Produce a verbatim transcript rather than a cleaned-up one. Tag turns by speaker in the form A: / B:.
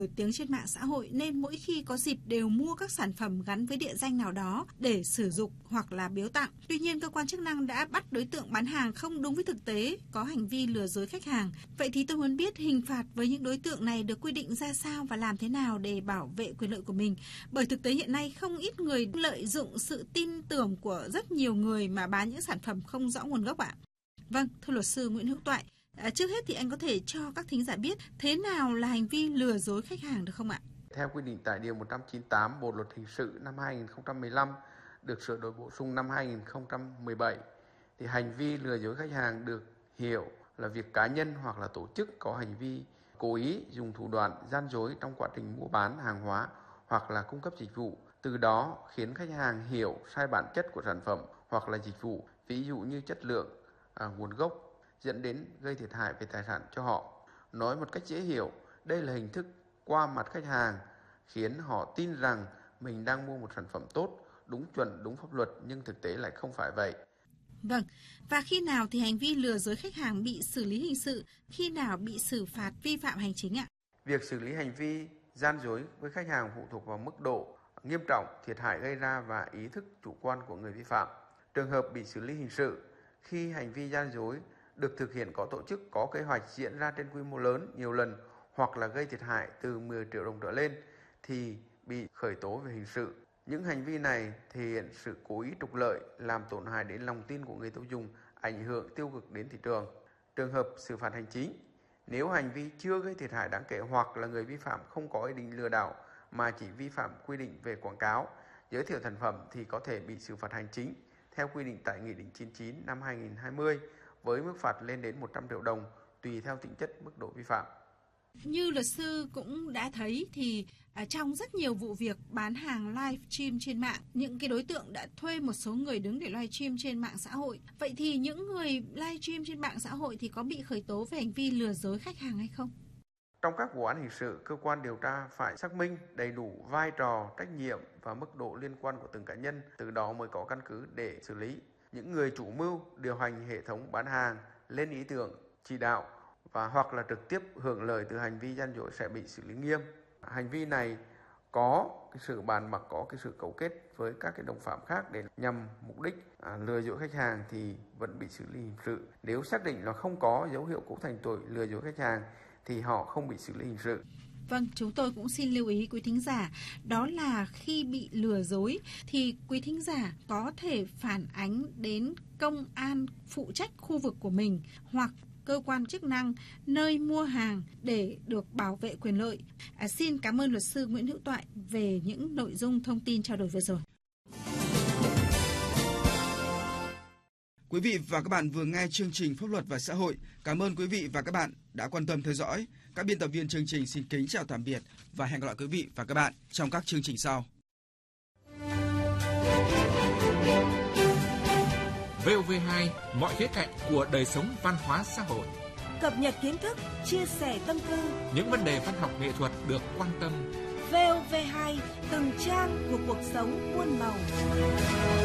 A: nổi tiếng trên mạng xã hội nên mỗi khi có dịp đều mua các sản phẩm gắn với địa danh nào đó để sử dụng hoặc là biếu tặng. Tuy nhiên, cơ quan chức năng đã bắt đối tượng bán hàng không đúng với thực tế, có hành vi lừa dối khách hàng. Vậy thì tôi muốn biết hình phạt với những đối tượng này được quy định ra sao và làm thế nào để bảo vệ quyền lợi của mình. Bởi thực tế hiện nay không ít người lợi dụng sự tin tưởng của rất nhiều người mà bán những sản phẩm không rõ nguồn gốc ạ. Vâng, thưa luật sư Nguyễn Hữu Toại, À, trước hết thì anh có thể cho các thính giả biết thế nào là hành vi lừa dối khách hàng được không ạ?
B: Theo quy định tại Điều một trăm chín mươi tám Bộ Luật Hình sự năm hai nghìn không trăm mười lăm được sửa đổi bổ sung năm hai nghìn không trăm mười bảy, thì hành vi lừa dối khách hàng được hiểu là việc cá nhân hoặc là tổ chức có hành vi cố ý dùng thủ đoạn gian dối trong quá trình mua bán hàng hóa hoặc là cung cấp dịch vụ, từ đó khiến khách hàng hiểu sai bản chất của sản phẩm hoặc là dịch vụ, ví dụ như chất lượng, à, nguồn gốc, dẫn đến gây thiệt hại về tài sản cho họ. Nói một cách dễ hiểu, đây là hình thức qua mặt khách hàng, khiến họ tin rằng mình đang mua một sản phẩm tốt, đúng chuẩn, đúng pháp luật, nhưng thực tế lại không phải vậy.
A: Vâng, và khi nào thì hành vi lừa dối khách hàng bị xử lý hình sự, khi nào bị xử phạt vi phạm hành chính ạ?
B: Việc xử lý hành vi gian dối với khách hàng phụ thuộc vào mức độ nghiêm trọng, thiệt hại gây ra và ý thức chủ quan của người vi phạm. Trường hợp bị xử lý hình sự khi hành vi gian dối được thực hiện có tổ chức, có kế hoạch, diễn ra trên quy mô lớn, nhiều lần hoặc là gây thiệt hại từ mười triệu đồng trở lên thì bị khởi tố về hình sự. Những hành vi này thể hiện sự cố ý trục lợi, làm tổn hại đến lòng tin của người tiêu dùng, ảnh hưởng tiêu cực đến thị trường. Trường hợp xử phạt hành chính, nếu hành vi chưa gây thiệt hại đáng kể hoặc là người vi phạm không có ý định lừa đảo mà chỉ vi phạm quy định về quảng cáo, giới thiệu sản phẩm thì có thể bị xử phạt hành chính theo quy định tại Nghị định chín mươi chín năm hai nghìn không trăm hai mươi với mức phạt lên đến một trăm triệu đồng tùy theo tính chất mức độ vi phạm.
A: Như luật sư cũng đã thấy thì à, trong rất nhiều vụ việc bán hàng live stream trên mạng, những cái đối tượng đã thuê một số người đứng để live stream trên mạng xã hội. Vậy thì những người live stream trên mạng xã hội thì có bị khởi tố về hành vi lừa dối khách hàng hay không?
B: Trong các vụ án hình sự, cơ quan điều tra phải xác minh đầy đủ vai trò, trách nhiệm và mức độ liên quan của từng cá nhân, từ đó mới có căn cứ để xử lý. Những người chủ mưu điều hành hệ thống bán hàng, lên ý tưởng, chỉ đạo và hoặc là trực tiếp hưởng lợi từ hành vi gian dối sẽ bị xử lý nghiêm. Hành vi này có cái sự bàn bạc, có cái sự cấu kết với các cái đồng phạm khác để nhằm mục đích à, lừa dối khách hàng thì vẫn bị xử lý hình sự. Nếu xác định là không có dấu hiệu cấu thành tội lừa dối khách hàng thì họ không bị xử lý hình sự.
A: Vâng, chúng tôi cũng xin lưu ý quý thính giả, đó là khi bị lừa dối thì quý thính giả có thể phản ánh đến công an phụ trách khu vực của mình hoặc cơ quan chức năng nơi mua hàng để được bảo vệ quyền lợi. À, xin cảm ơn luật sư Nguyễn Hữu Toại về những nội dung thông tin trao đổi vừa rồi.
C: Quý vị và các bạn vừa nghe chương trình Pháp luật và Xã hội. Cảm ơn quý vị và các bạn đã quan tâm theo dõi. Các biên tập viên chương trình xin kính chào tạm biệt và hẹn gặp lại quý vị và các bạn trong các chương trình sau.
D: vê o vê hai, mọi khía cạnh của đời sống văn hóa xã hội.
E: Cập nhật kiến thức, chia sẻ tâm tư.
D: Những vấn đề văn học nghệ thuật được quan tâm.
E: vê o vê hai, từng trang của cuộc sống muôn màu.